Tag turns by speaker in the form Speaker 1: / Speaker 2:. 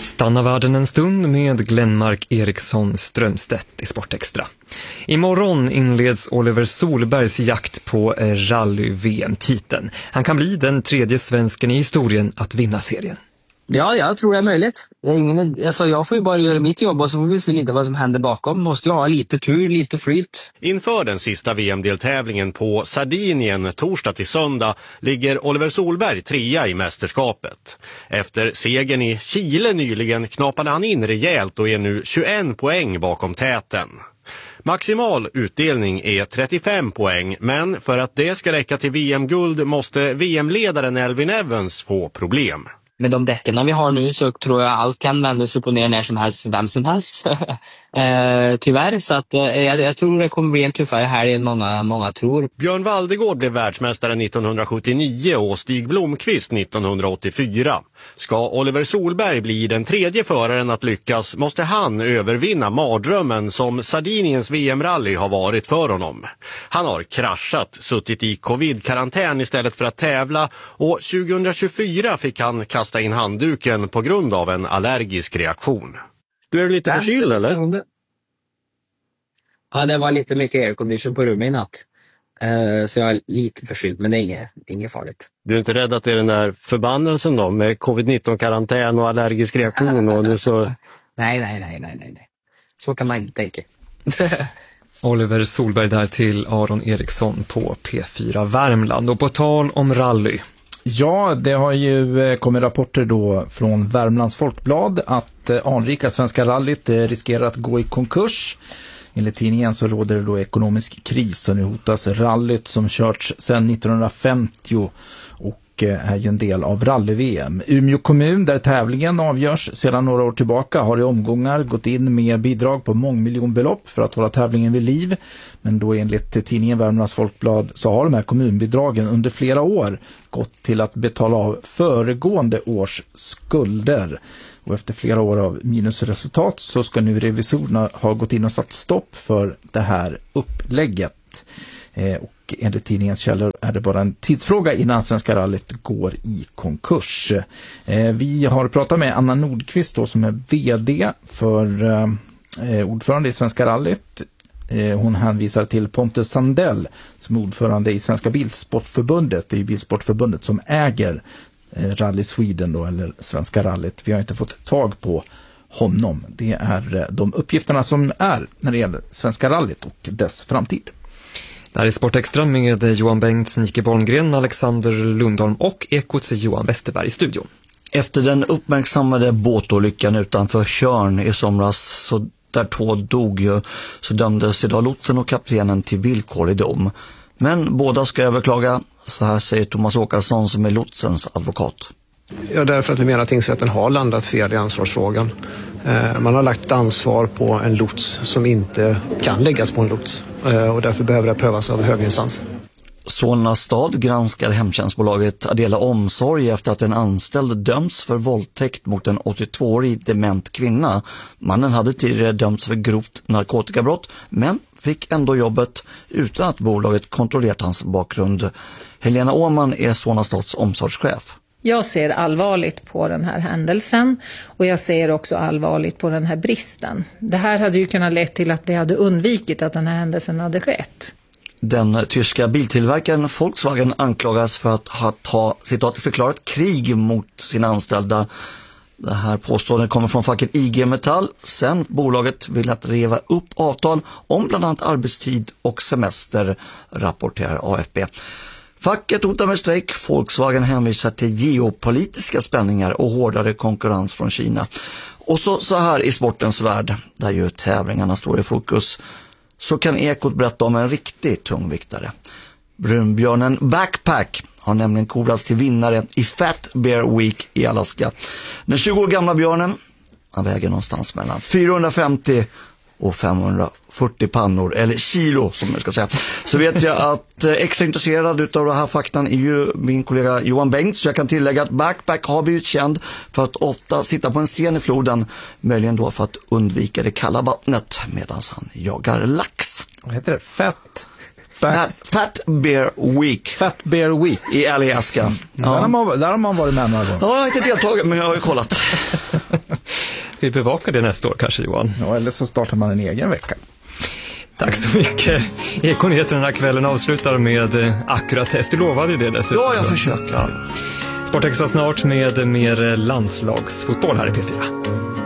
Speaker 1: Stanna världen en stund med Glenmark Eriksson Strömstedt i Sportextra. Imorgon inleds Oliver Solbergs jakt på rally-VM-titeln. Han kan bli den tredje svensken i historien att vinna serien.
Speaker 2: Ja, jag tror det är möjligt. Jag får ju bara göra mitt jobb och så får vi se lite vad som händer bakom. Måste jag ha lite tur, lite flyt.
Speaker 3: Inför den sista VM-deltävlingen på Sardinien torsdag till söndag ligger Oliver Solberg trea i mästerskapet. Efter segern i Chile nyligen knapade han in rejält och är nu 21 poäng bakom täten. Maximal utdelning är 35 poäng, men för att det ska räcka till VM-guld måste VM-ledaren Elfyn Evans få problem.
Speaker 2: Med de däcken vi har nu så tror jag allt kan vändas upp och ner när som helst för vem som helst. Tyvärr, så att jag tror det kommer bli en tuffare här än många tror.
Speaker 3: Björn Valdegård blev världsmästare 1979 och Stig Blomqvist 1984. Ska Oliver Solberg bli den tredje föraren att lyckas måste han övervinna mardrömmen som Sardiniens VM-rally har varit för honom. Han har kraschat, suttit i covid-karantän istället för att tävla och 2024 fick han kasta in handduken på grund av en allergisk reaktion. Du är lite förkyld eller?
Speaker 2: Ja, det var lite mycket aircondition på rummet i natt. Så jag är lite förkyld, men det är inget farligt.
Speaker 3: Du är inte rädd att det är den där förbannelsen då med covid-19-karantän och allergisk reaktion? Och nu så...
Speaker 2: Nej. Så kan man inte tänka.
Speaker 1: Oliver Solberg där till Aron Eriksson på P4 Värmland. Och på tal om rally.
Speaker 4: Ja, det har ju kommit rapporter då från Värmlands Folkblad att anrika Svenska rallyt riskerar att gå i konkurs. Enligt tidningen så råder det då ekonomisk kris och nu hotas rallyt som körts sedan 1950 och är ju en del av rally-VM. Umeå kommun, där tävlingen avgörs sedan några år tillbaka, har i omgångar gått in med bidrag på mångmiljonbelopp för att hålla tävlingen vid liv. Men då enligt tidningen Värmlands Folkblad så har de här kommunbidragen under flera år gått till att betala av föregående års skulder. Och efter flera år av minusresultat så ska nu revisorerna ha gått in och satt stopp för det här upplägget. Och enligt tidningens källor är det bara en tidsfråga innan Svenska rallyt går i konkurs. Vi har pratat med Anna Nordqvist då, som är vd för ordförande i Svenska rallyt. Hon hänvisar till Pontus Sandell som är ordförande i Svenska Bilsportförbundet. Det är ju Bilsportförbundet som äger Rally Sweden då, eller Svenska rallyt. Vi har inte fått tag på honom. Det är de uppgifterna som är när det gäller Svenska rallyt och dess framtid.
Speaker 1: Det här är Sportextra med Johan Bengts, Nike Borngren, Alexander Lundholm och Ekots Johan Westerberg i studion.
Speaker 5: Efter den uppmärksammade båtolyckan utanför Tjörn i somras så där 2 dog ju, så dömdes idag lotsen och kaptenen till villkorlig dom. Men båda ska överklaga, så här säger Thomas Åkesson som är lotsens advokat.
Speaker 6: Ja, därför att vi menar att tingsrätten har landat fel i ansvarsfrågan. Man har lagt ansvar på en lots som inte kan läggas på en lots och därför behöver det prövas av högre instans.
Speaker 5: Solna stad granskar hemtjänstbolaget Adela Omsorg efter att en anställd dömts för våldtäkt mot en 82-årig dement kvinna. Mannen hade tidigare dömts för grovt narkotikabrott men fick ändå jobbet utan att bolaget kontrollerat hans bakgrund. Helena Åman är Solna stads omsorgschef.
Speaker 7: Jag ser allvarligt på den här händelsen och jag ser också allvarligt på den här bristen. Det här hade ju kunnat leda till att vi hade undvikit att den här händelsen hade skett.
Speaker 5: Den tyska biltillverkaren Volkswagen anklagas för att ha citat förklarat krig mot sina anställda. Det här påståendet kommer från facket IG Metall. Sen bolaget vill att riva upp avtal om bland annat arbetstid och semester, rapporterar AFP. Facket hotar med strejk. Volkswagen hänvisar till geopolitiska spänningar och hårdare konkurrens från Kina. Och så här i sportens värld, där ju tävlingarna står i fokus, så kan Ekot berätta om en riktigt tungviktare. Brunbjörnen Backpack har nämligen korats till vinnare i Fat Bear Week i Alaska. Den 20 år gamla björnen, han väger någonstans mellan 450 och 540 pannor, eller kilo som jag ska säga. Så vet jag att extra intresserad utav det här faktan är ju min kollega Johan Bengts. Så jag kan tillägga att Backpack har blivit känd för att ofta sitta på en sten i floden, möjligen då för att undvika det kalla vattnet medan han jagar lax.
Speaker 4: Vad heter det?
Speaker 5: Fat Bear Week.
Speaker 4: Fat Bear Week.
Speaker 5: I Alaska. Ja.
Speaker 4: Där har man varit med några gånger.
Speaker 5: Ja, jag har inte deltagit, men jag har ju kollat.
Speaker 1: vi bevaka det nästa år kanske, Johan.
Speaker 4: Ja, eller så startar man en egen vecka.
Speaker 1: Tack så mycket. Ekonyheterna den här kvällen avslutar med Accuratest. Du lovade ju det dessutom.
Speaker 5: Ja, jag försöker.
Speaker 1: Ja. Sportextra snart med mer landslagsfotboll här i P4.